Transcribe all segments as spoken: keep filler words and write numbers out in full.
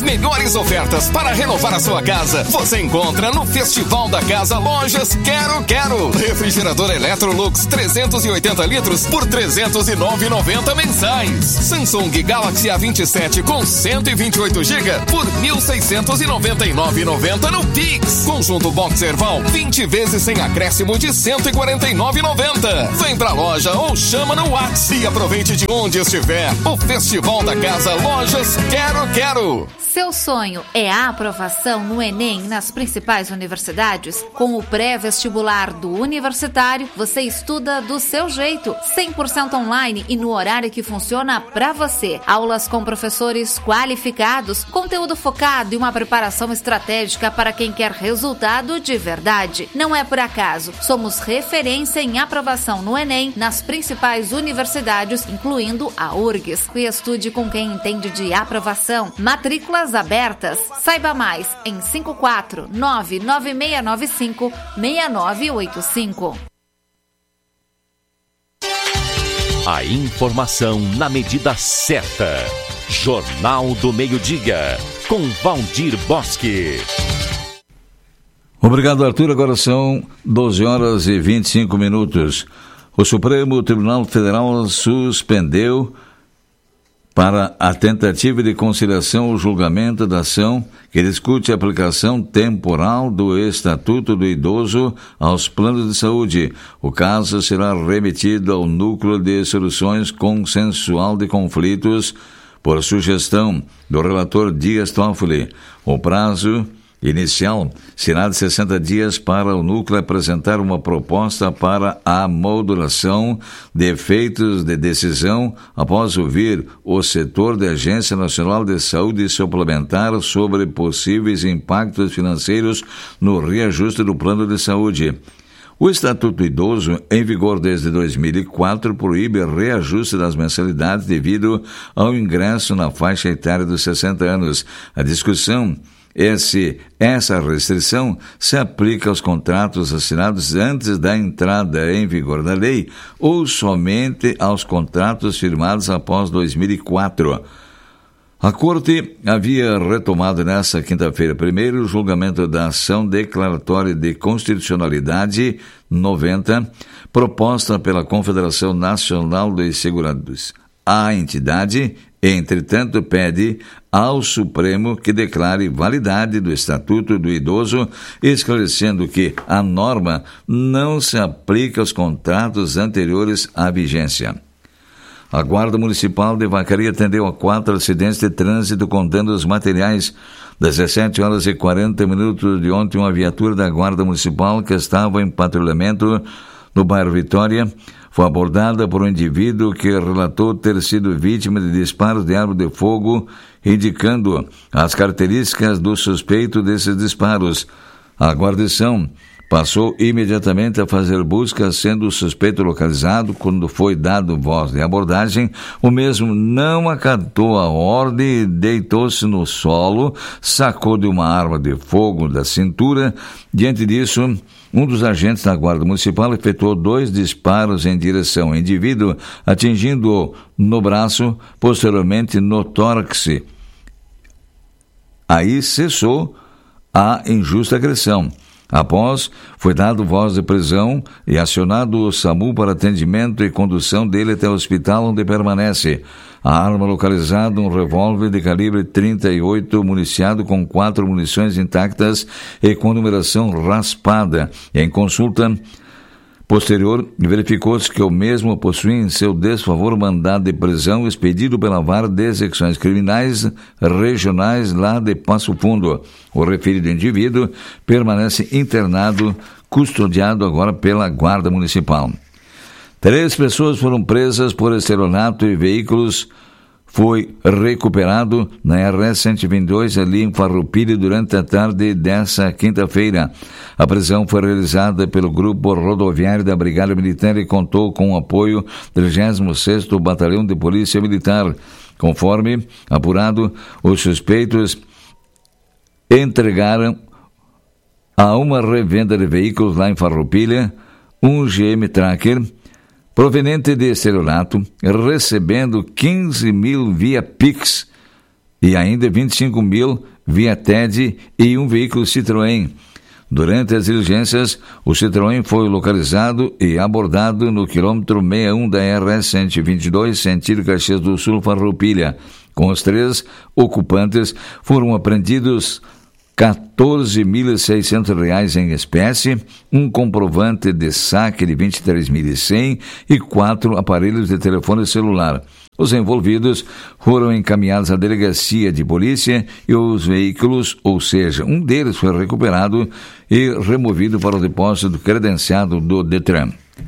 melhores ofertas para renovar a sua casa você encontra no Festival da Casa Lojas Quero Quero. Refrigerador Electrolux trezentos e oitenta litros por trezentos e nove reais e noventa centavos mensais. Samsung Galaxy A vinte e sete com cento e vinte e oito gigas por mil seiscentos e noventa e nove reais e noventa centavos no Pix. Conjunto Boxer Val vinte vezes sem acréscimo de cento e quarenta e nove reais e noventa centavos. Vem pra loja ou chama no WhatsApp e aproveite de onde estiver. O Festival da Casa Lojas Quero Quero. Seu sonho é a aprovação no Enem nas principais universidades? Com o pré-vestibular do Universitário, você estuda do seu jeito, cem por cento online e no horário que funciona para você. Aulas com professores qualificados, conteúdo focado e uma preparação estratégica para quem quer resultado de verdade. Não é por acaso, somos referência em aprovação no Enem nas principais universidades, incluindo a U R G S. E estude com quem entende de aprovação. Matrículas abertas. Saiba mais em cinco quatro nove nove seis nove cinco seis nove oito cinco. A informação na medida certa. Jornal do Meio-Dia, com Valdir Bosque. Obrigado, Arthur. Agora são doze horas e vinte e cinco minutos. O Supremo Tribunal Federal suspendeu para a tentativa de conciliação o julgamento da ação que discute a aplicação temporal do Estatuto do Idoso aos planos de saúde. O caso será remetido ao Núcleo de Soluções Consensual de Conflitos por sugestão do relator Dias Toffoli. O prazo inicial será de sessenta dias para o núcleo apresentar uma proposta para a modulação de efeitos de decisão após ouvir o setor da Agência Nacional de Saúde Suplementar sobre possíveis impactos financeiros no reajuste do plano de saúde. O Estatuto do Idoso, em vigor desde dois mil e quatro, proíbe reajuste das mensalidades devido ao ingresso na faixa etária dos sessenta anos. A discussão é se essa restrição se aplica aos contratos assinados antes da entrada em vigor da lei ou somente aos contratos firmados após dois mil e quatro. A Corte havia retomado nesta quinta-feira primeiro o julgamento da ação declaratória de constitucionalidade noventa, proposta pela Confederação Nacional dos Segurados. A entidade, entretanto, pede ao Supremo que declare validade do Estatuto do Idoso, esclarecendo que a norma não se aplica aos contratos anteriores à vigência. A Guarda Municipal de Vacaria atendeu a quatro acidentes de trânsito com danos materiais. dezessete horas e quarenta minutos de ontem, uma viatura da Guarda Municipal que estava em patrulhamento no bairro Vitória foi abordada por um indivíduo que relatou ter sido vítima de disparos de arma de fogo, indicando as características do suspeito desses disparos. A guarnição passou imediatamente a fazer busca, sendo o suspeito localizado. Quando foi dado voz de abordagem, o mesmo não acatou a ordem e deitou-se no solo, sacou de uma arma de fogo da cintura. Diante disso, um dos agentes da Guarda Municipal efetuou dois disparos em direção ao indivíduo, atingindo-o no braço, posteriormente no tórax. Aí cessou a injusta agressão. Após, foi dado voz de prisão e acionado o SAMU para atendimento e condução dele até o hospital onde permanece. A arma localizada, um revólver de calibre trinta e oito, municiado com quatro munições intactas e com numeração raspada. Em consulta posterior, verificou-se que o mesmo possuía em seu desfavor mandado de prisão expedido pela Vara de Execuções Criminais Regionais lá de Passo Fundo. O referido indivíduo permanece internado, custodiado agora pela Guarda Municipal. Três pessoas foram presas por estelionato e veículos foi recuperado na R S cento e vinte e dois, ali em Farroupilha, durante a tarde dessa quinta-feira. A prisão foi realizada pelo Grupo Rodoviário da Brigada Militar e contou com o apoio do trigésimo sexto Batalhão de Polícia Militar. Conforme apurado, os suspeitos entregaram a uma revenda de veículos lá em Farroupilha um G M Tracker proveniente de estelionato, recebendo quinze mil via Pix e ainda vinte e cinco mil via T E D e um veículo Citroën. Durante as diligências, o Citroën foi localizado e abordado no quilômetro sessenta e um da R S cento e vinte e dois, sentido Caxias do Sul, Farroupilha. Com os três ocupantes, foram apreendidos quatorze mil e seiscentos reais em espécie, um comprovante de saque de vinte e três mil e cem e quatro aparelhos de telefone celular. Os envolvidos foram encaminhados à delegacia de polícia e os veículos, ou seja, um deles foi recuperado e removido para o depósito credenciado do Detran.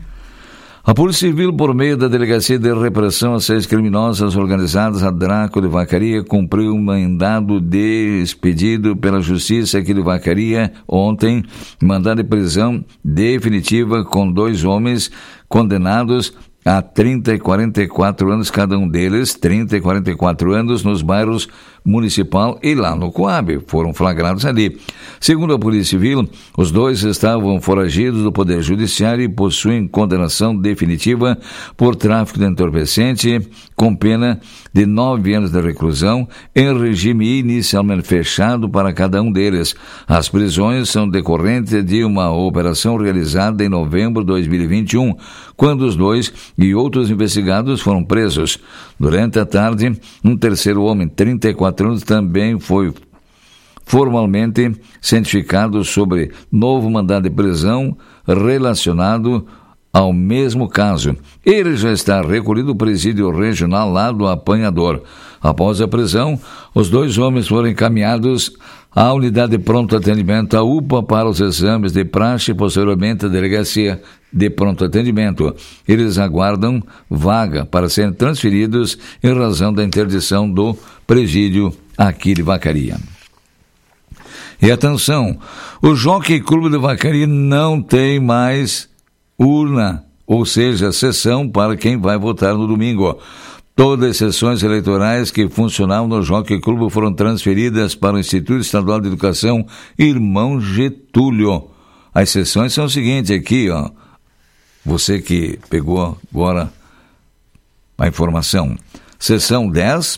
A Polícia Civil, por meio da Delegacia de Repressão às Ações Criminosas Organizadas, a Draco de Vacaria, cumpriu um mandado de expedido pela Justiça aqui de Vacaria ontem, mandado de prisão definitiva com dois homens condenados a trinta e quarenta e quatro anos cada um deles, trinta e quarenta e quatro anos nos bairros Municipal e lá no Coab, foram flagrados ali. Segundo a Polícia Civil, os dois estavam foragidos do Poder Judiciário e possuem condenação definitiva por tráfico de entorpecente, com pena de nove anos de reclusão, em regime inicialmente fechado para cada um deles. As prisões são decorrentes de uma operação realizada em novembro de dois mil e vinte e um, quando os dois e outros investigados foram presos. Durante a tarde, um terceiro homem, trinta e quatro anos, também foi formalmente cientificado sobre novo mandado de prisão relacionado ao mesmo caso. Ele já está recolhido ao presídio regional lá do Apanhador. Após a prisão, os dois homens foram encaminhados à unidade de pronto atendimento, a U P A, para os exames de praxe e posteriormente a delegacia de pronto atendimento. Eles aguardam vaga para serem transferidos em razão da interdição do presídio aqui de Vacaria. E atenção, o Jockey Clube de Vacaria não tem mais urna, ou seja, sessão para quem vai votar no domingo. Todas as sessões eleitorais que funcionavam no Jockey Clube foram transferidas para o Instituto Estadual de Educação Irmão Getúlio. As sessões são o seguinte aqui, ó. Você que pegou agora a informação. Sessão dez,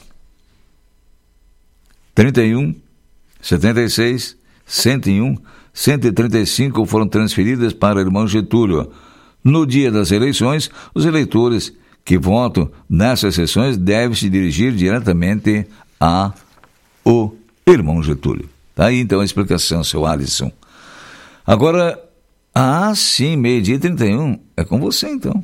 trinta e um, setenta e seis, cento e um, cento e trinta e cinco foram transferidas para o Irmão Getúlio. No dia das eleições, os eleitores que votam nessas sessões devem se dirigir diretamente a o Irmão Getúlio. Tá aí então a explicação, seu Alisson. Agora, ah, sim, meio-dia e trinta e um, é com você então.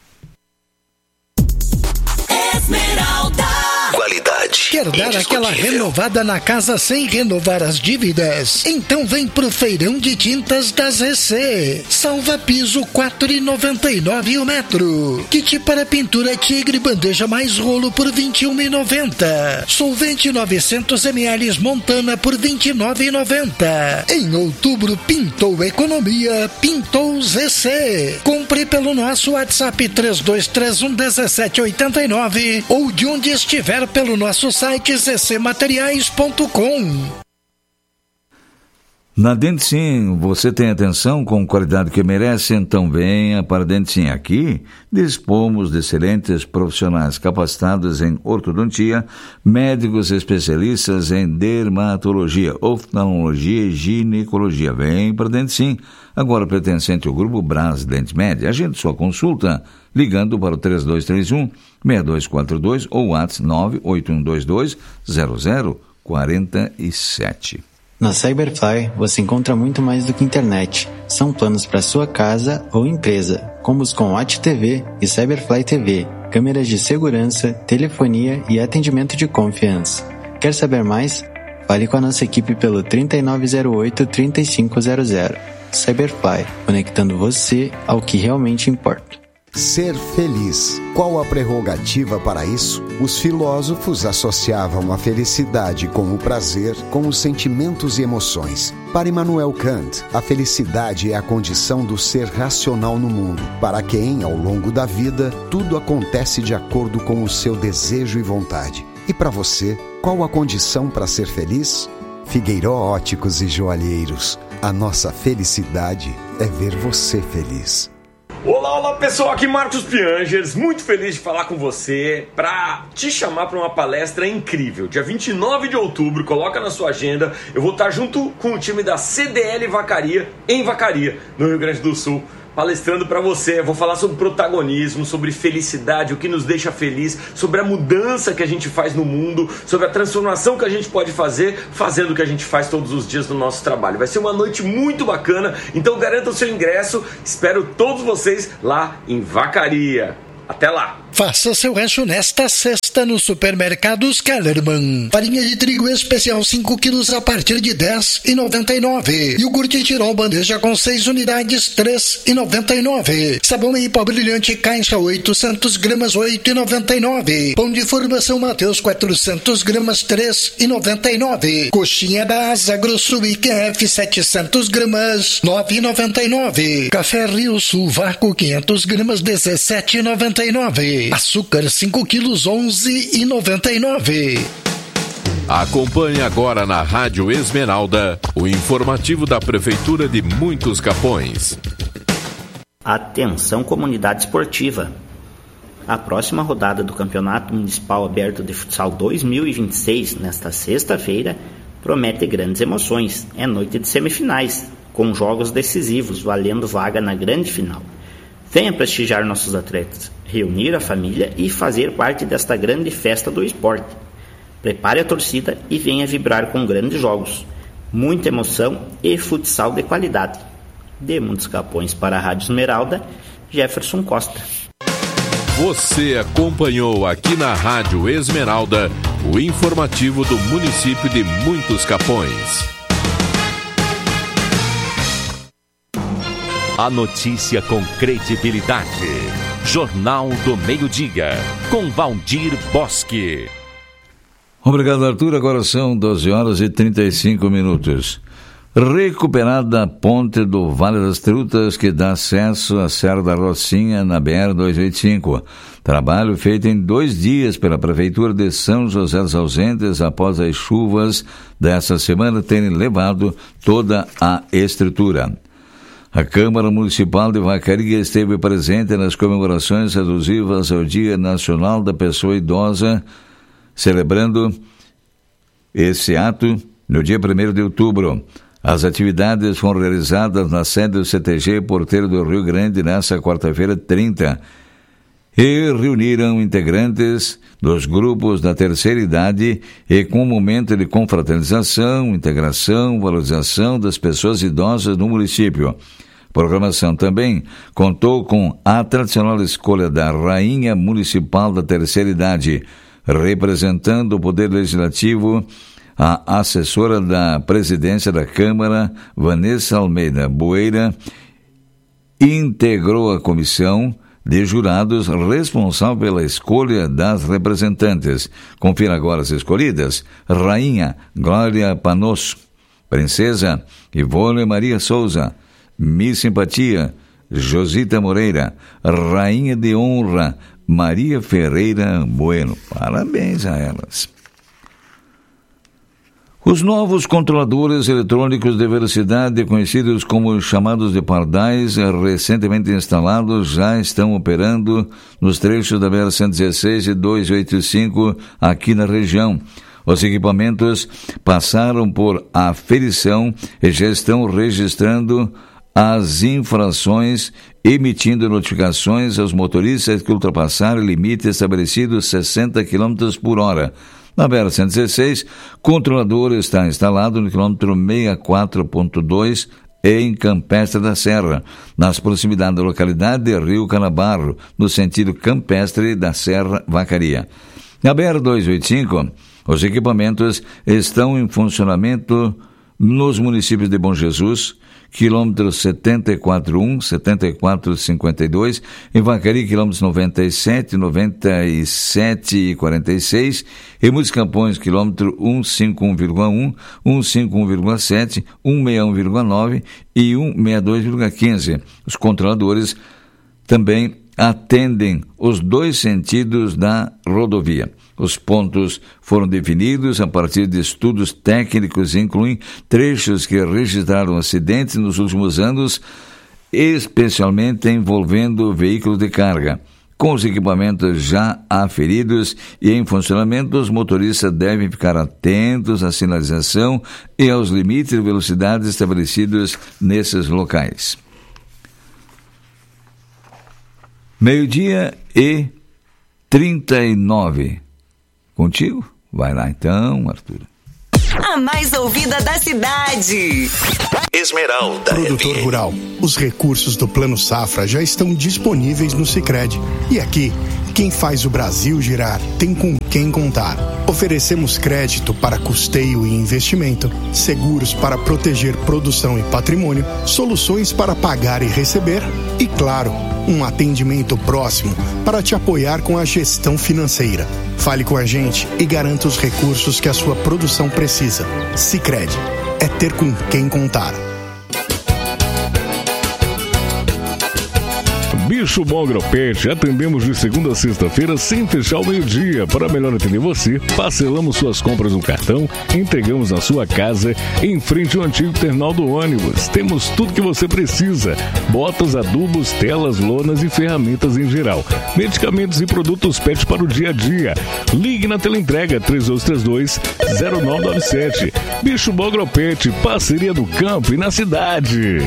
Esmeralda. Qualidade. Quer dar aquela renovada na casa sem renovar as dívidas? Então vem pro Feirão de Tintas da Z C. Salva piso quatro reais e noventa e nove centavos o metro. Kit para pintura tigre bandeja mais rolo por vinte e um reais e noventa centavos. Solvente novecentos mililitros Montana por vinte e nove reais e noventa centavos. Em outubro pintou economia, pintou Z C. Compre pelo nosso WhatsApp três dois três um um sete oito nove ou de onde estiver pelo nosso site z c materiais ponto com. Na Dentim, você tem atenção com qualidade que merece, então venha para Dentim. Aqui dispomos de excelentes profissionais capacitados em ortodontia, médicos especialistas em dermatologia, oftalmologia e ginecologia. Vem para Dentim. Agora pertencente ao grupo Braz Dente Med. Agende sua consulta ligando para o três dois três um, seis dois quatro dois ou WhatsApp nove oito um dois dois zero zero quatro sete. Na Cyberfly você encontra muito mais do que internet. São planos para sua casa ou empresa, combos com Watch T V e Cyberfly T V, câmeras de segurança, telefonia e atendimento de confiança. Quer saber mais? Fale com a nossa equipe pelo trinta e nove zero oito, trinta e cinco zero zero. Cyberfly, conectando você ao que realmente importa. Ser feliz. Qual a prerrogativa para isso? Os filósofos associavam a felicidade com o prazer, com os sentimentos e emoções. Para Immanuel Kant, a felicidade é a condição do ser racional no mundo, para quem, ao longo da vida, tudo acontece de acordo com o seu desejo e vontade. E para você, qual a condição para ser feliz? Figueiró Óticos e Joalheiros. A nossa felicidade é ver você feliz. Olá, olá pessoal, aqui Marcos Piangers, muito feliz de falar com você para te chamar para uma palestra incrível. Dia vinte e nove de outubro, coloca na sua agenda, eu vou estar junto com o time da C D L Vacaria, em Vacaria, no Rio Grande do Sul, palestrando para você. Eu vou falar sobre protagonismo, sobre felicidade, o que nos deixa feliz, sobre a mudança que a gente faz no mundo, sobre a transformação que a gente pode fazer fazendo o que a gente faz todos os dias no nosso trabalho. Vai ser uma noite muito bacana, então garanta o seu ingresso. Espero todos vocês lá em Vacaria. Até lá! Faça seu rancho nesta sexta no Supermercados Kellerman. Farinha de trigo especial cinco quilos a partir de dez reais e noventa e nove centavos. Iogurte Tirol bandeja com seis unidades, três reais e noventa e nove centavos. Sabão em pó brilhante caixa oitocentos gramas, oito reais e noventa e nove centavos. Pão de formação Mateus quatrocentos gramas, três reais e noventa e nove centavos. Coxinha da Asa Grosso I Q F setecentos gramas, nove reais e noventa e nove centavos. Café Rio Sul Vácuo quinhentos gramas, dezessete reais e noventa e nove centavos. Açúcar cinco quilos, onze reais e noventa e nove centavos. Acompanhe agora na Rádio Esmeralda o informativo da Prefeitura de Muitos Capões. Atenção, comunidade esportiva. A próxima rodada do Campeonato Municipal Aberto de Futsal dois mil e vinte e seis, nesta sexta-feira, promete grandes emoções. É noite de semifinais, com jogos decisivos, valendo vaga na grande final. Venha prestigiar nossos atletas, reunir a família e fazer parte desta grande festa do esporte. Prepare a torcida e venha vibrar com grandes jogos, muita emoção e futsal de qualidade. De Muitos Capões para a Rádio Esmeralda, Jefferson Costa. Você acompanhou aqui na Rádio Esmeralda o informativo do município de Muitos Capões. A notícia com credibilidade. Jornal do Meio-Dia, com Valdir Bosque. Obrigado, Arthur. Agora são doze horas e trinta e cinco minutos. Recuperada a ponte do Vale das Trutas, que dá acesso à Serra da Rocinha, na B R duzentos e oitenta e cinco. Trabalho feito em dois dias pela Prefeitura de São José dos Ausentes, após as chuvas dessa semana terem levado toda a estrutura. A Câmara Municipal de Vacaria esteve presente nas comemorações alusivas ao Dia Nacional da Pessoa Idosa, celebrando esse ato no dia primeiro de outubro. As atividades foram realizadas na sede do C T G Porteiro do Rio Grande nesta quarta-feira trinta e reuniram integrantes dos grupos da terceira idade e com um momento de confraternização, integração, valorização das pessoas idosas no município. A programação também contou com a tradicional escolha da Rainha Municipal da Terceira Idade, representando o Poder Legislativo. A assessora da Presidência da Câmara, Vanessa Almeida Boeira, integrou a comissão de jurados responsável pela escolha das representantes. Confira agora as escolhidas: Rainha Glória Panosso, Princesa Ivone Maria Souza, Miss Simpatia Josita Moreira, Rainha de Honra Maria Ferreira Bueno. Parabéns a elas. Os novos controladores eletrônicos de velocidade, conhecidos como chamados de pardais, recentemente instalados, já estão operando nos trechos da B R cento e dezesseis e duzentos e oitenta e cinco aqui na região. Os equipamentos passaram por aferição e já estão registrando as infrações, emitindo notificações aos motoristas que ultrapassarem o limite estabelecido sessenta quilômetros por hora. Na B R cento e dezesseis, o controlador está instalado no quilômetro sessenta e quatro ponto dois em Campestre da Serra, nas proximidades da localidade de Rio Canabarro, no sentido campestre da Serra Vacaria. Na B R duzentos e oitenta e cinco, os equipamentos estão em funcionamento nos municípios de Bom Jesus, quilômetros setenta e quatro ponto um, setenta e quatro ponto cinquenta e dois, em Vacaria, quilômetros noventa e sete, noventa e sete e quarenta e seis, em Muitos Capões, quilômetro cento e cinquenta e um vírgula um, cento e cinquenta e um vírgula sete, cento e sessenta e um vírgula nove e cento e sessenta e dois vírgula quinze. Os controladores também atendem os dois sentidos da rodovia. Os pontos foram definidos a partir de estudos técnicos e incluem trechos que registraram acidentes nos últimos anos especialmente envolvendo veículos de carga. Com os equipamentos já aferidos e em funcionamento, os motoristas devem ficar atentos à sinalização e aos limites de velocidade estabelecidos nesses locais. Meio-dia e trinta e nove. Contigo? Vai lá então, Arthur. A mais ouvida da cidade. Esmeralda. Produtor rural. Os recursos do Plano Safra já estão disponíveis no Sicredi. E aqui, quem faz o Brasil girar tem com quem contar. Oferecemos crédito para custeio e investimento, seguros para proteger produção e patrimônio, soluções para pagar e receber e, claro, um atendimento próximo para te apoiar com a gestão financeira. Fale com a gente e garanta os recursos que a sua produção precisa. Sicredi é ter com quem contar. Bicho Bom Agropet, atendemos de segunda a sexta-feira sem fechar o meio-dia. Para melhor atender você, parcelamos suas compras no cartão, entregamos na sua casa, em frente ao antigo terminal do ônibus. Temos tudo que você precisa: botas, adubos, telas, lonas e ferramentas em geral, medicamentos e produtos pet para o dia a dia. Ligue na teleentrega três dois três dois, zero nove nove sete. Bicho Bom Agropet, parceria do campo e na cidade.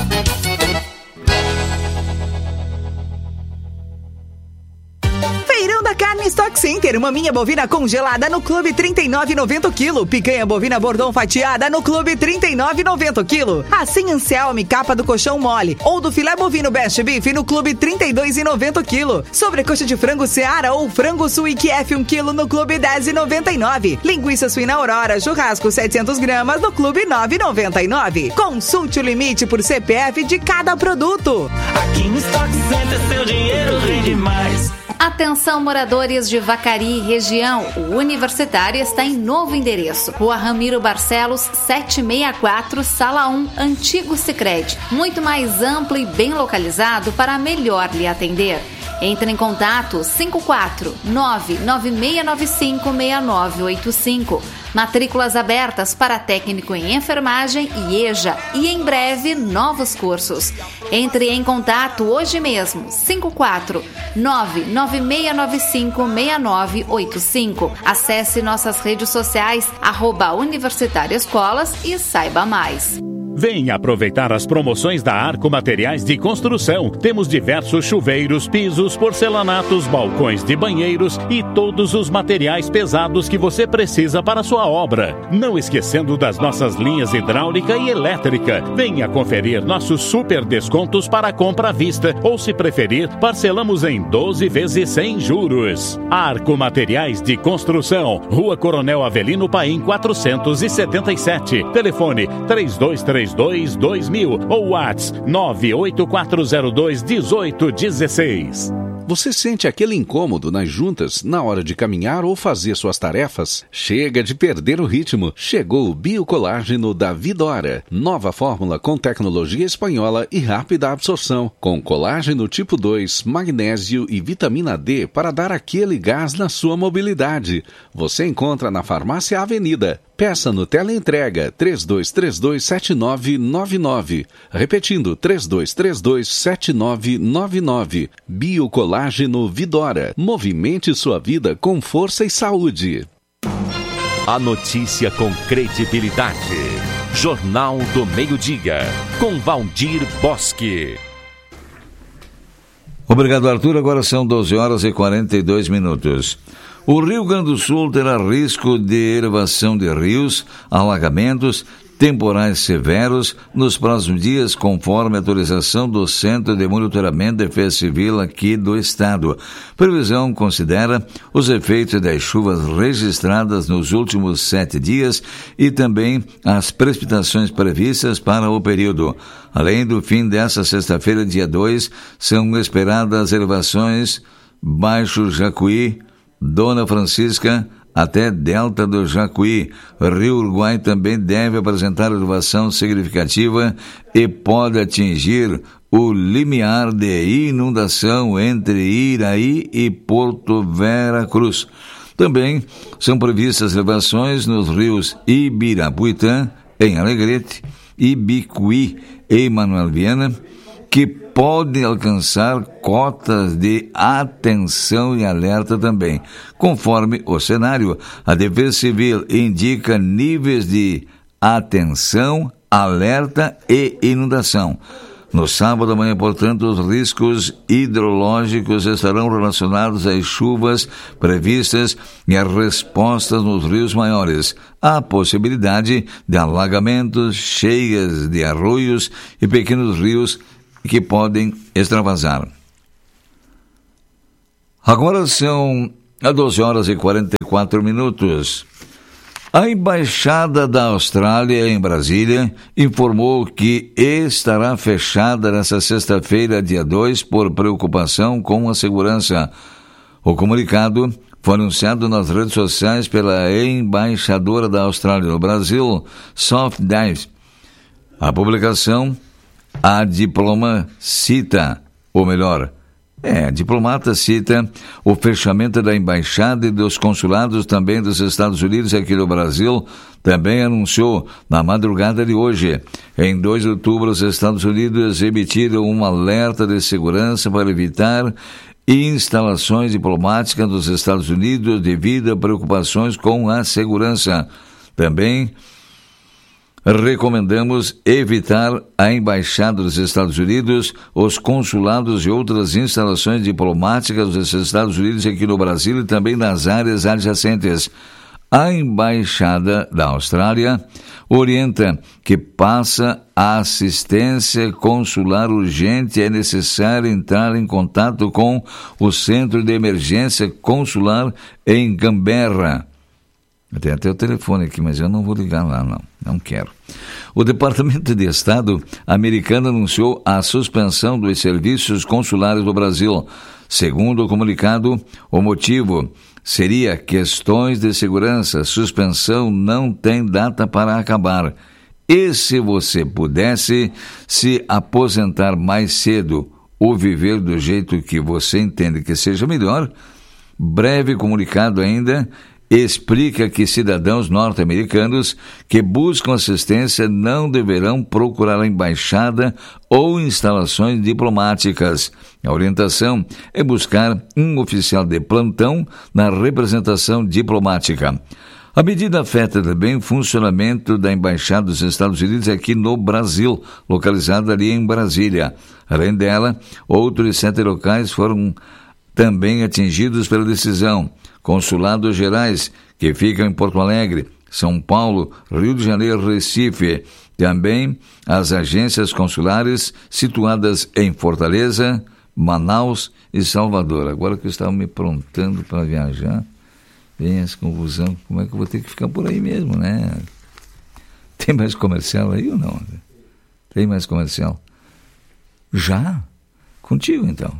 Carne Stock Center, maminha bovina congelada no Clube trinta e nove reais e noventa centavos quilo. Picanha bovina bordão fatiada no Clube trinta e nove reais e noventa centavos quilo. Assim Anselme, capa do colchão mole ou do filé bovino Best Beef no Clube trinta e dois reais e noventa centavos quilo. Sobrecoxa de frango Seara ou frango Suíque F um quilo no Clube dez reais e noventa e nove centavos. Linguiça suína Aurora churrasco setecentas gramas no Clube nove reais e noventa e nove centavos. Consulte o limite por C P F de cada produto. Aqui no Stock Center seu dinheiro rende mais. Atenção, moradores de Vacaria e região, o Universitário está em novo endereço. Rua Ramiro Barcelos, setecentos e sessenta e quatro, Sala um, Antigo Sicredi. Muito mais amplo e bem localizado para melhor lhe atender. Entre em contato cinco quatro nove nove seis nove cinco seis nove oito cinco. Matrículas abertas para técnico em enfermagem e E J A e em breve novos cursos. Entre em contato hoje mesmo cinco quatro nove nove seis nove cinco seis nove oito cinco. Acesse nossas redes sociais arroba Universitário Escolas e saiba mais. Venha aproveitar as promoções da Arco Materiais de Construção. Temos diversos chuveiros, pisos, porcelanatos, balcões de banheiros e todos os materiais pesados que você precisa para sua obra. Não esquecendo das nossas linhas hidráulica e elétrica. Venha conferir nossos super descontos para a compra à vista ou, se preferir, parcelamos em doze vezes sem juros. Arco Materiais de Construção, Rua Coronel Avelino Paim quatrocentos e setenta e sete. Telefone três dois três dois dois mil ou WhatsApp nove oito quatro zero dois um oito um seis. Você sente aquele incômodo nas juntas na hora de caminhar ou fazer suas tarefas? Chega de perder o ritmo. Chegou o Biocolágeno da Vidora. Nova fórmula com tecnologia espanhola e rápida absorção. Com colágeno tipo dois, magnésio e vitamina D para dar aquele gás na sua mobilidade. Você encontra na Farmácia Avenida. Peça no teleentrega três dois três dois sete nove nove nove. Repetindo, três dois três dois sete nove nove nove. Biocolágeno Vidora. Movimente sua vida com força e saúde. A notícia com credibilidade. Jornal do Meio-Dia. Com Valdir Bosque. Obrigado, Arthur. Agora são doze horas e quarenta e dois minutos. O Rio Grande do Sul terá risco de elevação de rios, alagamentos, temporais severos nos próximos dias, conforme a atualização do Centro de Monitoramento de Defesa Civil aqui do estado. Previsão considera os efeitos das chuvas registradas nos últimos sete dias e também as precipitações previstas para o período. Além do fim desta sexta-feira, dia dois, são esperadas elevações Baixo Jacuí, Dona Francisca, até Delta do Jacuí. Rio Uruguai também deve apresentar elevação significativa e pode atingir o limiar de inundação entre Iraí e Porto Vera Cruz. Também são previstas elevações nos rios Ibirapuitã, em Alegrete, Ibicuí, em Manuel Viana, que podem alcançar cotas de atenção e alerta também. Conforme o cenário, a Defesa Civil indica níveis de atenção, alerta e inundação. No sábado amanhã, portanto, os riscos hidrológicos estarão relacionados às chuvas previstas e às respostas nos rios maiores. Há possibilidade de alagamentos, cheias de arroios e pequenos rios que podem extravasar. Agora são doze horas e quarenta e quatro minutos. A Embaixada da Austrália em Brasília informou que estará fechada nesta sexta-feira, dia dois, por preocupação com a segurança. O comunicado foi anunciado nas redes sociais pela embaixadora da Austrália no Brasil, Soft Dive. A publicação, a diploma cita, ou melhor, É, a diplomata cita o fechamento da embaixada e dos consulados também dos Estados Unidos aqui no Brasil. Também anunciou na madrugada de hoje. Em dois de outubro, os Estados Unidos emitiram um alerta de segurança para evitar instalações diplomáticas dos Estados Unidos devido a preocupações com a segurança. Também recomendamos evitar a Embaixada dos Estados Unidos, os consulados e outras instalações diplomáticas dos Estados Unidos aqui no Brasil e também nas áreas adjacentes. A Embaixada da Austrália orienta que passa a assistência consular urgente é necessário entrar em contato com o Centro de Emergência Consular em Canberra. Tem até o telefone aqui, mas eu não vou ligar lá, não. Não quero. O Departamento de Estado americano anunciou a suspensão dos serviços consulares do Brasil. Segundo o comunicado, o motivo seria questões de segurança. A suspensão não tem data para acabar. E se você pudesse se aposentar mais cedo ou viver do jeito que você entende que seja melhor, breve comunicado ainda explica que cidadãos norte-americanos que buscam assistência não deverão procurar a embaixada ou instalações diplomáticas. A orientação é buscar um oficial de plantão na representação diplomática. A medida afeta também o funcionamento da Embaixada dos Estados Unidos aqui no Brasil, localizada ali em Brasília. Além dela, outros sete locais foram também atingidos pela decisão. Consulados gerais, que ficam em Porto Alegre, São Paulo, Rio de Janeiro, Recife. Também as agências consulares situadas em Fortaleza, Manaus e Salvador. Agora que eu estava me aprontando para viajar, vem essa confusão, como é que eu vou ter que ficar por aí mesmo, né? Tem mais comercial aí ou não? Tem mais comercial? Já? Contigo, então.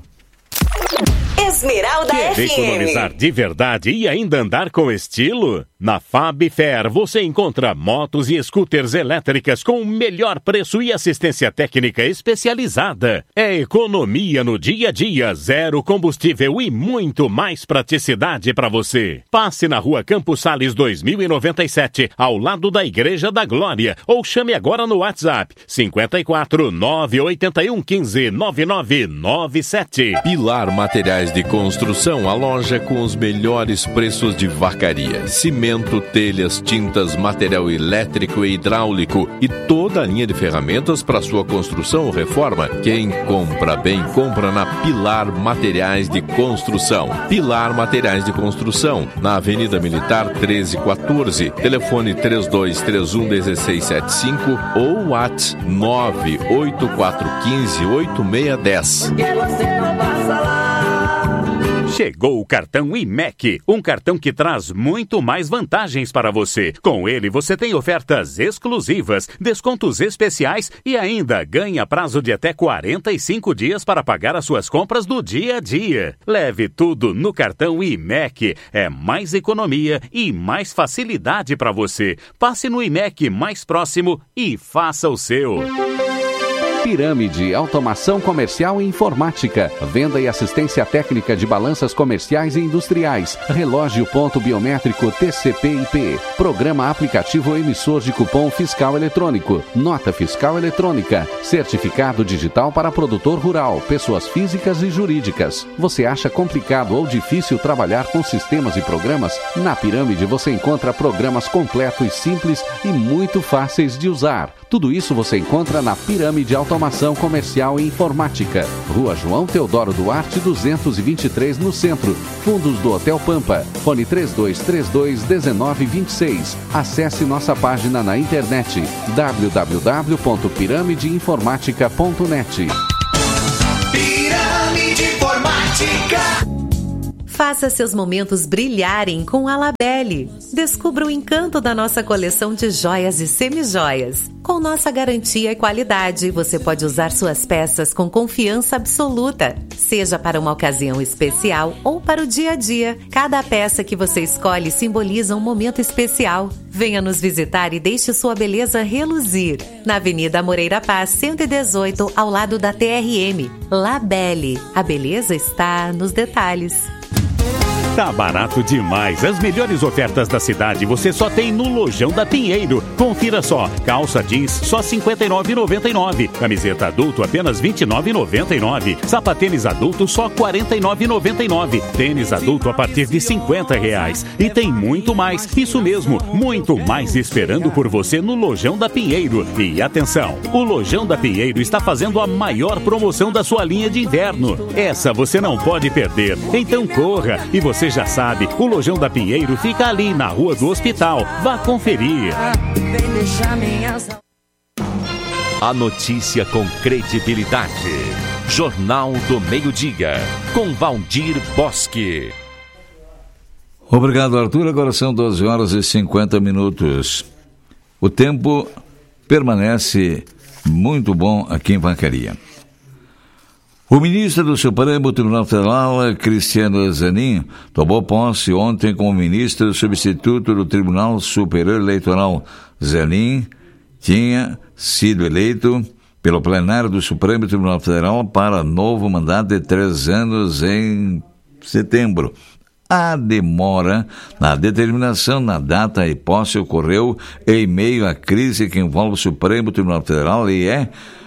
Esmeralda Quer F M. economizar de verdade e ainda andar com estilo? Na Fab Fair você encontra motos e scooters elétricas com o melhor preço e assistência técnica especializada. É economia no dia a dia, zero combustível e muito mais praticidade para você. Passe na Rua Campos Sales dois mil e noventa e sete, ao lado da Igreja da Glória, ou chame agora no WhatsApp cinco quatro nove oito um um cinco nove nove nove sete. Pilar Materiais de Construção, a loja com os melhores preços de vacaria, cimento, telhas, tintas, material elétrico e hidráulico e toda a linha de ferramentas para sua construção ou reforma. Quem compra bem, compra na Pilar Materiais de Construção. Pilar Materiais de Construção, na Avenida Militar treze quatorze, telefone três dois três um um seis sete cinco ou WhatsApp nove oito quatro um cinco oito seis um zero. Chegou o cartão I M E C, um cartão que traz muito mais vantagens para você. Com ele você tem ofertas exclusivas, descontos especiais e ainda ganha prazo de até quarenta e cinco dias para pagar as suas compras do dia a dia. Leve tudo no cartão I M E C. É mais economia e mais facilidade para você. Passe no I M E C mais próximo e faça o seu. Pirâmide, automação comercial e informática. Venda e assistência técnica de balanças comerciais e industriais. Relógio ponto biométrico T C P I P. Programa aplicativo emissor de cupom fiscal eletrônico. Nota fiscal eletrônica. Certificado digital para produtor rural, pessoas físicas e jurídicas. Você acha complicado ou difícil trabalhar com sistemas e programas? Na Pirâmide você encontra programas completos, simples e muito fáceis de usar. Tudo isso você encontra na Pirâmide Automação Comercial e Informática. Rua João Teodoro Duarte, duzentos e vinte e três, no centro. Fundos do Hotel Pampa. Fone três dois três dois, um nove dois seis. Acesse nossa página na internet w w w ponto pirâmide informática ponto net. Pirâmide Informática. Faça seus momentos brilharem com a Labelle. Descubra o encanto da nossa coleção de joias e semijoias. Com nossa garantia e qualidade, você pode usar suas peças com confiança absoluta. Seja para uma ocasião especial ou para o dia a dia, cada peça que você escolhe simboliza um momento especial. Venha nos visitar e deixe sua beleza reluzir. Na Avenida Moreira Paz, cento e dezoito, ao lado da T R M. Labelle. A beleza está nos detalhes. Tá barato demais. As melhores ofertas da cidade você só tem no Lojão da Pinheiro. Confira só. Calça jeans só cinquenta e nove reais e noventa e nove centavos. Camiseta adulto apenas vinte e nove reais e noventa e nove centavos. Sapatênis adulto só quarenta e nove reais e noventa e nove centavos. Tênis adulto a partir de cinquenta reais. E tem muito mais. Isso mesmo, muito mais esperando por você no Lojão da Pinheiro. E atenção, o Lojão da Pinheiro está fazendo a maior promoção da sua linha de inverno. Essa você não pode perder. Então corra. E você Você já sabe, o Lojão da Pinheiro fica ali na Rua do Hospital. Vá conferir. A notícia com credibilidade. Jornal do Meio-Dia, com Valdir Bosque. Obrigado, Arthur. Agora são doze horas e cinquenta minutos. O tempo permanece muito bom aqui em Vacaria. O ministro do Supremo Tribunal Federal, Cristiano Zanin, tomou posse ontem como ministro substituto do Tribunal Superior Eleitoral. Zanin tinha sido eleito pelo plenário do Supremo Tribunal Federal para novo mandato de três anos em setembro. A demora na determinação na data e posse ocorreu em meio à crise que envolve o Supremo Tribunal Federal e é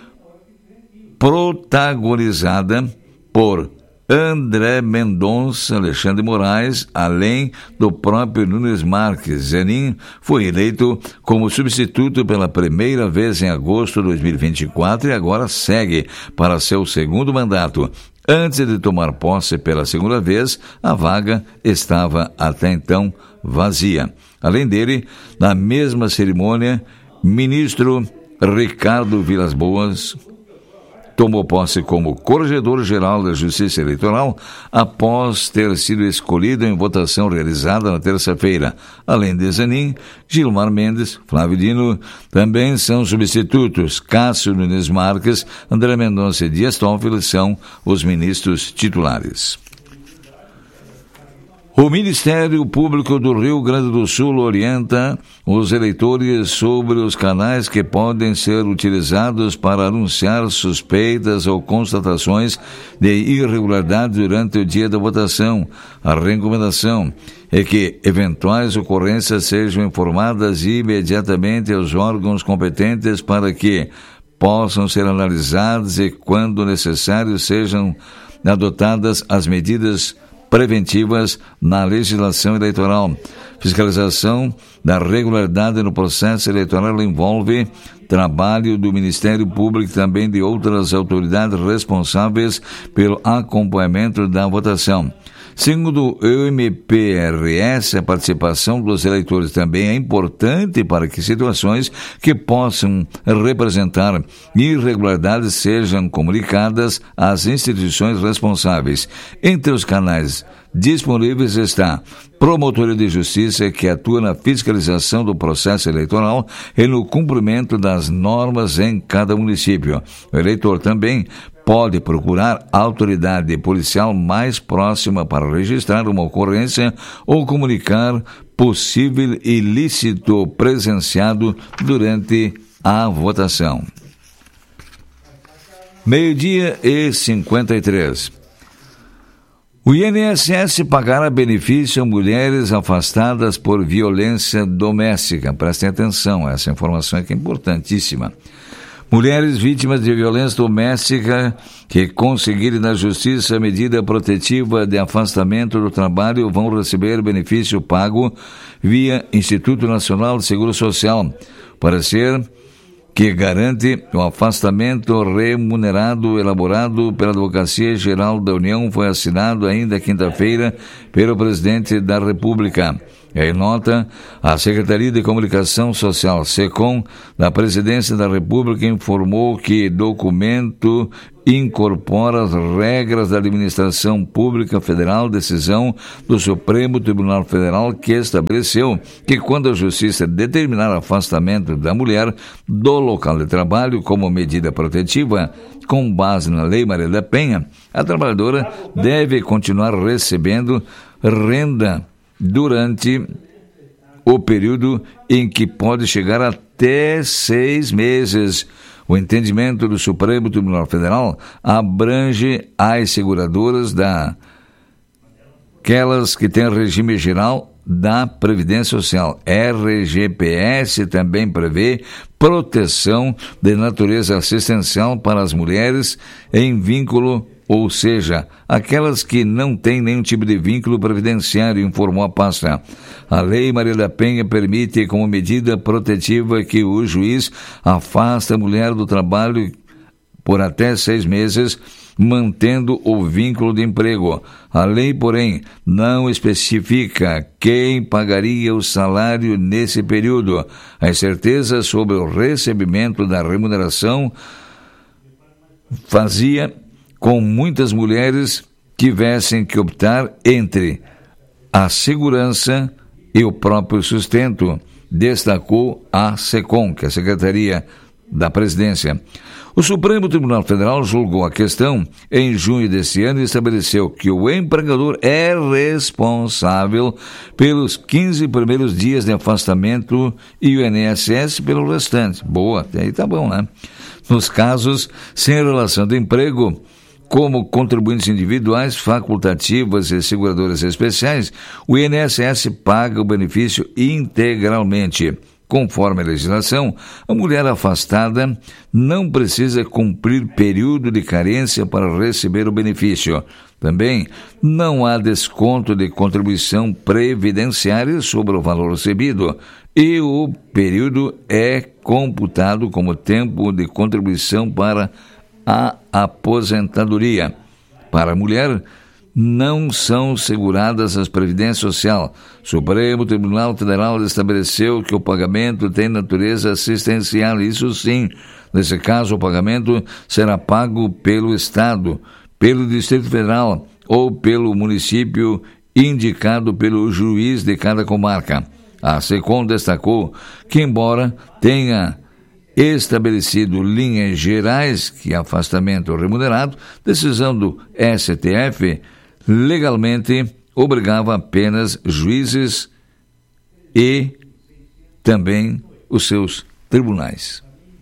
protagonizada por André Mendonça, Alexandre Moraes, além do próprio Nunes Marques. Zanin foi eleito como substituto pela primeira vez em agosto de dois mil e vinte e quatro e agora segue para seu segundo mandato. Antes de tomar posse pela segunda vez, a vaga estava até então vazia. Além dele, na mesma cerimônia, ministro Ricardo Vilas Boas tomou posse como Corregedor-Geral da Justiça Eleitoral após ter sido escolhido em votação realizada na terça-feira. Além de Zanin, Gilmar Mendes, Flávio Dino também são substitutos. Cássio Nunes Marques, André Mendonça e Dias Toffoli são os ministros titulares. O Ministério Público do Rio Grande do Sul orienta os eleitores sobre os canais que podem ser utilizados para anunciar suspeitas ou constatações de irregularidade durante o dia da votação. A recomendação é que eventuais ocorrências sejam informadas imediatamente aos órgãos competentes para que possam ser analisadas e, quando necessário, sejam adotadas as medidas preventivas na legislação eleitoral. Fiscalização da regularidade no processo eleitoral envolve trabalho do Ministério Público e também de outras autoridades responsáveis pelo acompanhamento da votação. Segundo o M P R S, a participação dos eleitores também é importante para que situações que possam representar irregularidades sejam comunicadas às instituições responsáveis. Entre os canais disponíveis está Promotoria de Justiça, que atua na fiscalização do processo eleitoral e no cumprimento das normas em cada município. O eleitor também pode procurar a autoridade policial mais próxima para registrar uma ocorrência ou comunicar possível ilícito presenciado durante a votação. Meio-dia e cinquenta e três. O I N S S pagará benefício a mulheres afastadas por violência doméstica. Prestem atenção, essa informação aqui é importantíssima. Mulheres vítimas de violência doméstica que conseguirem na Justiça a medida protetiva de afastamento do trabalho vão receber benefício pago via Instituto Nacional de Seguro Social. Parecer que garante o afastamento remunerado elaborado pela Advocacia Geral da União foi assinado ainda quinta-feira pelo Presidente da República. Em nota, a Secretaria de Comunicação Social, SECOM, da Presidência da República informou que documento incorpora as regras da Administração Pública Federal, decisão do Supremo Tribunal Federal, que estabeleceu que quando a Justiça determinar afastamento da mulher do local de trabalho como medida protetiva, com base na Lei Maria da Penha, a trabalhadora deve continuar recebendo renda durante o período em que pode chegar até seis meses. O entendimento do Supremo Tribunal Federal abrange as seguradoras da aquelas que têm regime geral da Previdência Social. R G P S também prevê proteção de natureza assistencial para as mulheres em vínculo, ou seja, aquelas que não têm nenhum tipo de vínculo previdenciário, informou a pasta. A Lei Maria da Penha permite, como medida protetiva, que o juiz afaste a mulher do trabalho por até seis meses, mantendo o vínculo de emprego. A lei, porém, não especifica quem pagaria o salário nesse período. A incerteza sobre o recebimento da remuneração fazia com muitas mulheres tivessem que optar entre a segurança e o próprio sustento, destacou a SECOM, que é a Secretaria da Presidência. O Supremo Tribunal Federal julgou a questão em junho desse ano e estabeleceu que o empregador é responsável pelos quinze primeiros dias de afastamento e o I N S S pelo restante. Boa, até aí tá bom, né? Nos casos sem relação de emprego, como contribuintes individuais, facultativas e seguradoras especiais, o I N S S paga o benefício integralmente. Conforme a legislação, a mulher afastada não precisa cumprir período de carência para receber o benefício. Também não há desconto de contribuição previdenciária sobre o valor recebido e o período é computado como tempo de contribuição para a aposentadoria. Para a mulher, não são seguradas as Previdência Social. O Supremo Tribunal Federal estabeleceu que o pagamento tem natureza assistencial. Isso sim, nesse caso o pagamento será pago pelo Estado, pelo Distrito Federal ou pelo município indicado pelo juiz de cada comarca. A SECOM destacou que, embora tenha estabelecido linhas gerais que afastamento remunerado, decisão do S T F legalmente obrigava apenas juízes e também os seus tribunais.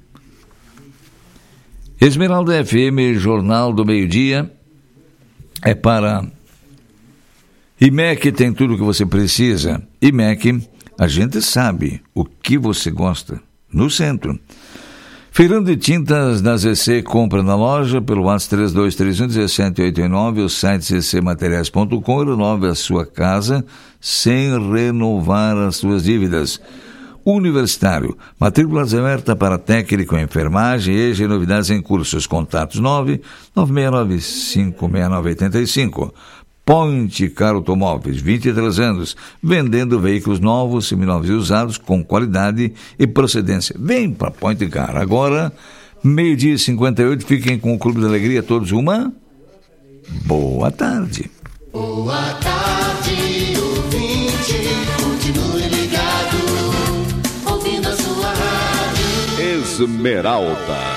Esmeralda F M, Jornal do Meio-Dia, é para I M E C, tem tudo o que você precisa. I M E C, a gente sabe o que você gosta no centro. Feirão de tintas da Z C, compra na loja pelo WhatsApp três dois três um um sete oito nove, o site z c materiais ponto com, e renove a sua casa sem renovar as suas dívidas. Universitário, matrículas abertas para técnico em enfermagem, E G, novidades em cursos, contatos nove nove seis nove cinco seis nove oito cinco. Point Car Automóveis, vinte e três anos, vendendo veículos novos, seminovos e usados com qualidade e procedência. Vem para Point Car. Agora, meio-dia e cinquenta e oito, fiquem com o Clube da Alegria, todos uma boa tarde. Boa tarde, ouvinte, continue ligado, ouvindo a sua rádio Esmeralda,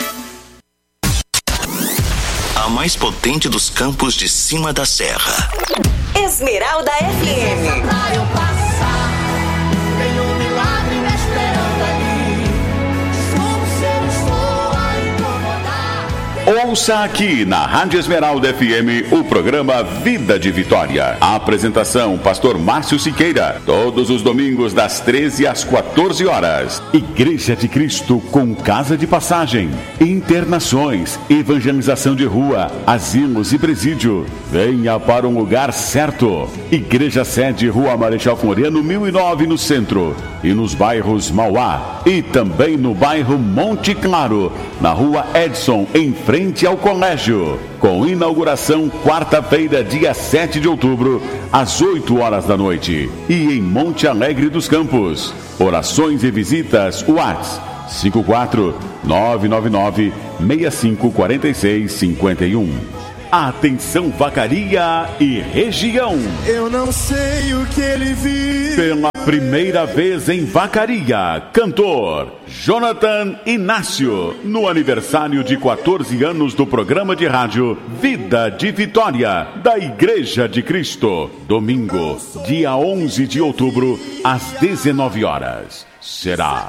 a mais potente dos campos de cima da serra. Esmeralda F M. Pra eu passar, tem um milagre me esperando ali. Como se eu estou a incomodar. Ouça aqui na Rádio Esmeralda F M o programa Vida de Vitória. A apresentação, pastor Márcio Siqueira, todos os domingos das treze às quatorze horas. Igreja de Cristo com casa de passagem, internações, evangelização de rua, asilos e presídio. Venha para um lugar certo. Igreja Sede, Rua Marechal Floriano, mil e nove no centro e nos bairros Mauá e também no bairro Monte Claro, na Rua Edson, em frente ao colégio. Com inauguração quarta-feira, dia sete de outubro, às oito horas da noite. E em Monte Alegre dos Campos. Orações e visitas, WhatsApp cinco quatro nove nove nove, seis cinco quatro seis cinco um. Atenção, Vacaria e região. Eu não sei o que ele viu. Pela primeira vez em Vacaria, cantor Jonathan Inácio, no aniversário de quatorze anos do programa de rádio Vida de Vitória, da Igreja de Cristo. Domingo, dia onze de outubro, às dezenove horas. Será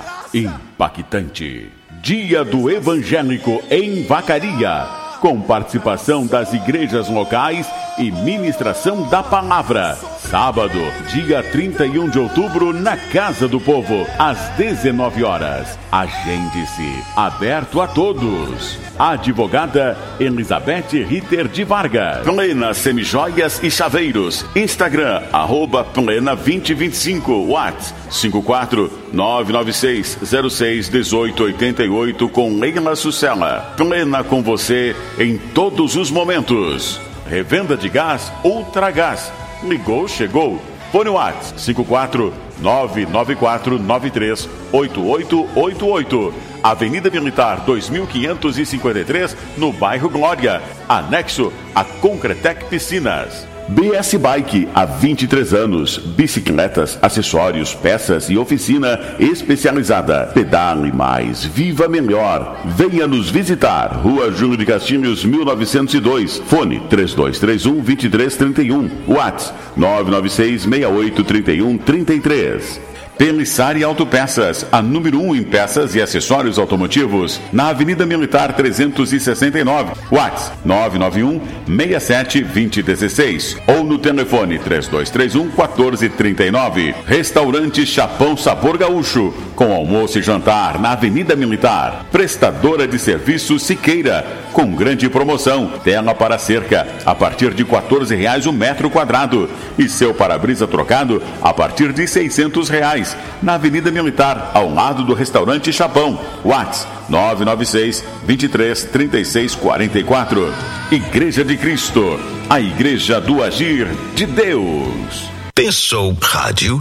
impactante. Dia do Evangélico em Vacaria, com participação das igrejas locais e ministração da palavra. Sábado, dia trinta e um de outubro, na Casa do Povo, às dezenove horas. Agende-se, aberto a todos. Advogada Elizabeth Ritter de Vargas. Plena Semijoias e Chaveiros. Instagram, arroba Plena vinte e vinte e cinco. WhatsApp cinco quatro nove nove seis zero seis um oito oito oito com Leila Sucela. Plena com você em todos os momentos. Revenda de gás Ultragás. Ligou, chegou. Fone WhatsApp cinco quatro nove nove quatro nove três oito oito oito oito. Avenida Militar dois mil quinhentos e cinquenta e três, no bairro Glória, anexo a Concretec Piscinas. B S Bike, há vinte e três anos. Bicicletas, acessórios, peças e oficina especializada. Pedale mais, viva melhor. Venha nos visitar. Rua Júlio de Castilhos, mil novecentos e dois. Fone três dois três um, dois três três um. WhatsApp nove nove seis seis oito três um três três. Pelissari Autopeças, a número um em peças e acessórios automotivos, na Avenida Militar trezentos e sessenta e nove, WhatsApp nove nove um seis sete dois zero um seis ou no telefone três dois três um quatro três nove. Restaurante Chapão Sabor Gaúcho, com almoço e jantar na Avenida Militar. Prestadora de serviço Siqueira, com grande promoção, tela para cerca, a partir de quatorze reais o metro quadrado, e seu para-brisa trocado a partir de seiscentos reais. Na Avenida Militar, ao lado do restaurante Chapão. WhatsApp nove nove seis dois três três seis quatro quatro. Igreja de Cristo, a igreja do agir de Deus. Pensou rádio?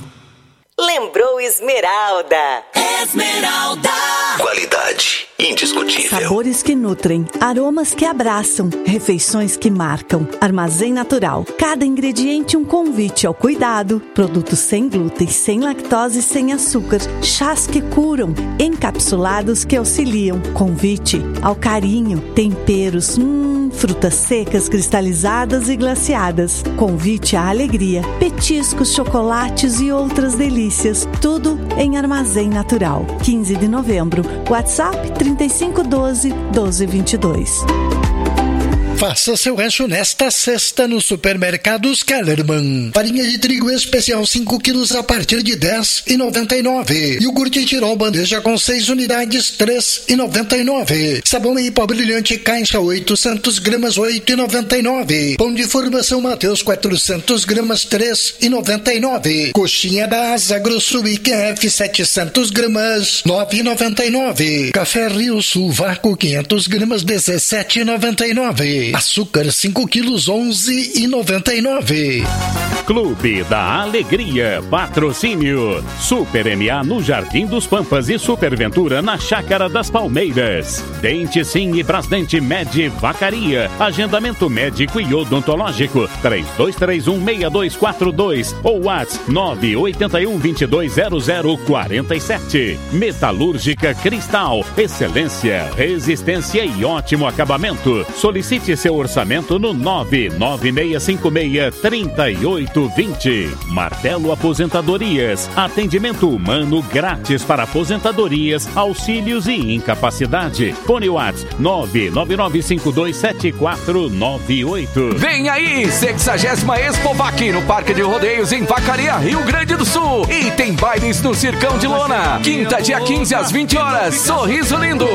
Lembrou Esmeralda. Esmeralda. Qualidade indiscutível. Sabores que nutrem, aromas que abraçam, refeições que marcam. Armazém Natural. Cada ingrediente um convite ao cuidado. Produtos sem glúten, sem lactose e sem açúcar. Chás que curam, encapsulados que auxiliam. Convite ao carinho. Temperos, hum, frutas secas, cristalizadas e glaciadas. Convite à alegria. Petiscos, chocolates e outras delícias. Tudo em Armazém Natural. quinze de novembro. WhatsApp trinta e cinco doze, doze vinte e dois. Faça seu rancho nesta sexta no Supermercados Kellerman. Farinha de trigo especial cinco quilos a partir de dez reais e noventa e nove centavos. Iogurte Tirol bandeja com seis unidades, três reais e noventa e nove centavos. Sabão em pó brilhante caixa oitocentos gramas, oito reais e noventa e nove centavos. Pão de formação Mateus quatrocentos gramas, três reais e noventa e nove centavos. Coxinha da Asa Grosso I Q F setecentos gramas, nove reais e noventa e nove centavos. Café Rio Sul Vácuo quinhentos gramas, dezessete reais e noventa e nove centavos. Açúcar cinco quilos, onze reais e noventa e nove centavos. Clube da Alegria, patrocínio Super M A no Jardim dos Pampas e Superventura na Chácara das Palmeiras. Dente Sim e Brasdente Med Vacaria. Agendamento médico e odontológico três dois três um, seis dois quatro dois ou WhatsApp nove oito um, dois dois zero zero quatro sete. Metalúrgica Cristal, excelência, resistência e ótimo acabamento. Solicite Agende seu orçamento no nove nove seis cinco seis, três oito dois zero. Martelo Aposentadorias. Atendimento humano grátis para aposentadorias, auxílios e incapacidade. Fone WhatsApp nove nove nove cinco dois sete quatro nove oito. Vem aí, sexagésima Expovac no Parque de Rodeios em Vacaria, Rio Grande do Sul. E tem bailes no Circão de Lona. Quinta, dia quinze às vinte horas. Sorriso Lindo.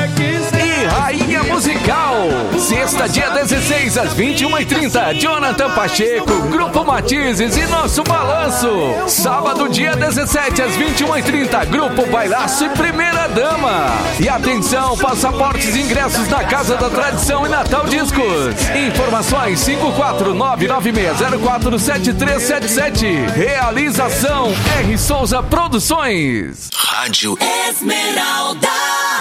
E Rainha Musical. Sexta, dia dezesseis às vinte e uma e trinta. Jonathan Pacheco, Grupo Matizes e Nosso Balanço. Sábado, dia dezessete às vinte e uma e trinta. Grupo Bailaço e Primeira Dama. E atenção, passaportes e ingressos na Casa da Tradição e Natal Discos. Informações cinco quatro nove nove seis zero quatro sete três sete sete. Realização R. Souza Produções. Rádio Esmeralda.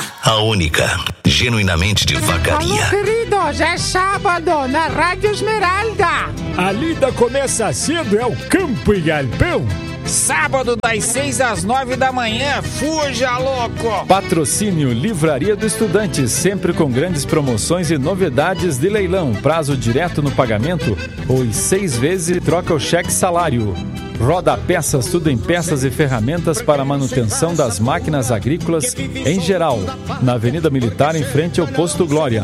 A única, genuinamente de Vacaria. Alô, queridos, é sábado na Rádio Esmeralda. A lida começa cedo, é o Campo e Galpão. Sábado das seis às nove da manhã, fuja louco! Patrocínio Livraria do Estudante, sempre com grandes promoções e novidades de leilão. Prazo direto no pagamento ou em seis vezes e troca o cheque salário. Roda Peças, tudo em peças e ferramentas para manutenção das máquinas agrícolas em geral. Na Avenida Militar, em frente ao Posto Glória.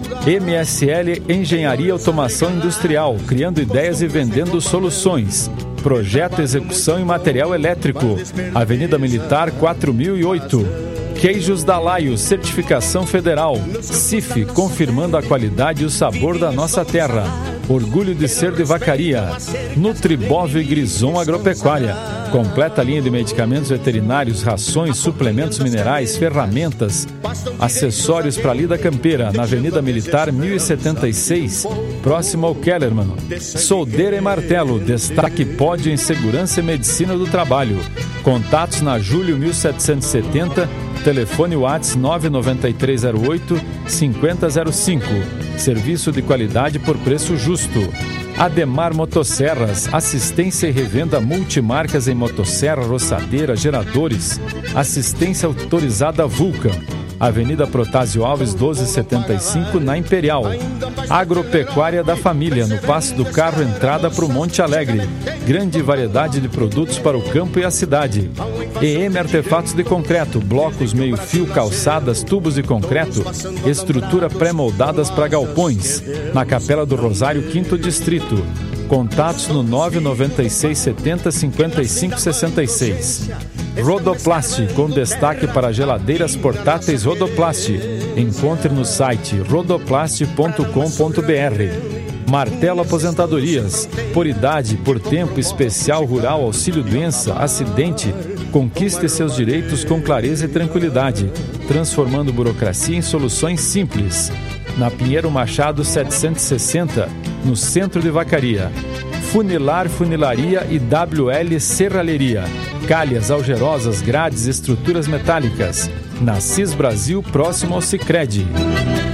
M S L Engenharia e Automação Industrial, criando ideias e vendendo soluções. Projeto, execução e material elétrico. Avenida Militar quatro mil e oito. Queijos da Laio, certificação federal. C I F, confirmando a qualidade e o sabor da nossa terra. Orgulho de ser de Vacaria. Nutribov e Grison Agropecuária. Completa linha de medicamentos veterinários, rações, suplementos minerais, ferramentas, acessórios para lida campeira, na Avenida Militar mil e setenta e seis, próximo ao Kellerman. Soldeira e Martelo, destaque pódio em segurança e medicina do trabalho. Contatos na Júlio mil setecentos e setenta, telefone WhatsApp nove nove três zero oito cinco zero zero cinco. Serviço de qualidade por preço justo. Ademar Motosserras, assistência e revenda multimarcas em motosserra, roçadeira, geradores. Assistência autorizada Vulcan. Avenida Protásio Alves doze setenta e cinco, na Imperial. Agropecuária da Família, no Passo do Carro, entrada para o Monte Alegre. Grande variedade de produtos para o campo e a cidade. E M Artefatos de Concreto, blocos meio-fio, calçadas, tubos de concreto, estrutura pré-moldadas para galpões. Na Capela do Rosário, quinto Distrito. Contatos no nove nove seis setenta cinquenta e cinco sessenta e seis. Rodoplast, com destaque para geladeiras portáteis Rodoplast. Encontre no site rodoplast ponto com ponto b r. Martelo Aposentadorias, por idade, por tempo, especial, rural, auxílio doença, acidente. Conquiste seus direitos com clareza e tranquilidade, transformando burocracia em soluções simples. Na Pinheiro Machado setecentos e sessenta, no centro de Vacaria. Funilar, funilaria e W L Serralheria. Calhas, algerosas, grades, estruturas metálicas. Na Cis Brasil, próximo ao Sicredi.